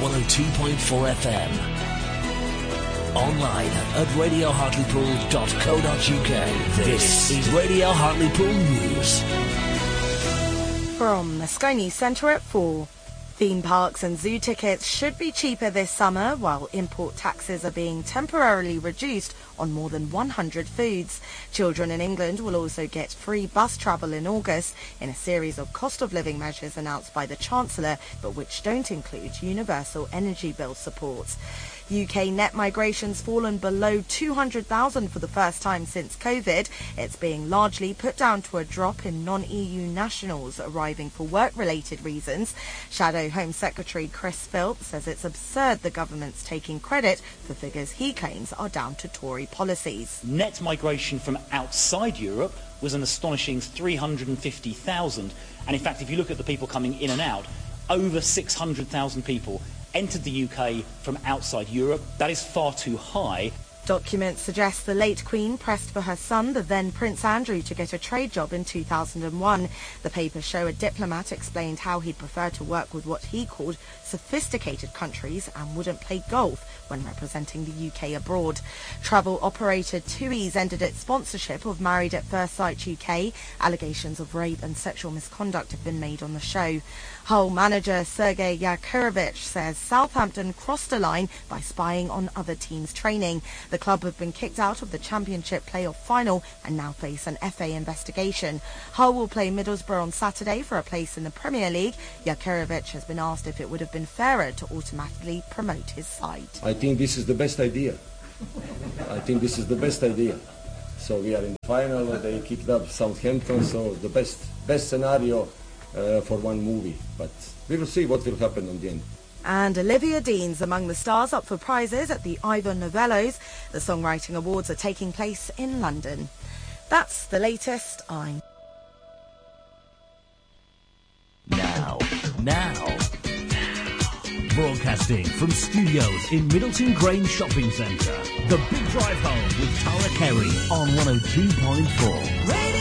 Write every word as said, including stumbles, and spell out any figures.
one oh two point four F M. Online at radio hartlepool dot co dot uk. This is Radio Hartlepool News. From the Sky News Centre at four. Theme parks and zoo tickets should be cheaper this summer, while import taxes are being temporarily reduced on more than one hundred foods. Children in England will also get free bus travel in August in a series of cost of living measures announced by the Chancellor, but which don't include universal energy bill support. U K net migration's fallen below two hundred thousand for the first time since COVID. It's being largely put down to a drop in non-E U nationals arriving for work-related reasons. Shadow Home Secretary Chris Philp says it's absurd the government's taking credit for figures he claims are down to Tory policies. Net migration from outside Europe was an astonishing three hundred fifty thousand. And in fact, if you look at the people coming in and out, over six hundred thousand people entered the U K from outside Europe. That is far too high. Documents suggest the late Queen pressed for her son, the then Prince Andrew, to get a trade job in two thousand one. The papers show a diplomat explained how he'd prefer to work with what he called sophisticated countries and wouldn't play golf when representing the U K abroad. Travel operator TUI's ended its sponsorship of Married at First Sight U K. Allegations of rape and sexual misconduct have been made on the show. Hull manager Sergei Yakurovich says Southampton crossed a line by spying on other teams' training. The club have been kicked out of the Championship playoff final and now face an F A investigation. Hull will play Middlesbrough on Saturday for a place in the Premier League. Yakurovich has been asked if it would have been fairer to automatically promote his side. I think this is the best idea. I think this is the best idea. So we are in the final, they kicked up Southampton, so the best best scenario uh, for one movie. But we will see what will happen on the end. And Olivia Dean's among the stars up for prizes at the Ivor Novellos. The Songwriting Awards are taking place in London. That's the latest. I'm Now, now, broadcasting from studios in Middleton Grange Shopping Centre. The Big Drive Home with Tara Kerry on one oh two point four.